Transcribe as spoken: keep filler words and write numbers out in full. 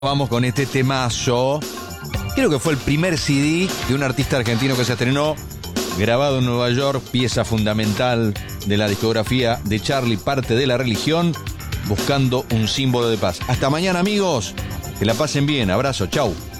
Vamos con este temazo. Creo que fue el primer C D de un artista argentino que se estrenó, grabado en Nueva York, pieza fundamental de la discografía de Charly, parte de la religión, buscando un símbolo de paz. Hasta mañana, amigos. Que la pasen bien. Abrazo. Chau.